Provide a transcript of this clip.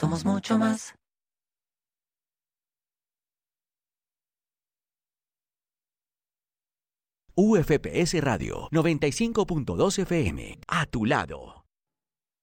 somos mucho más. UFPS Radio 95.2 FM, a tu lado.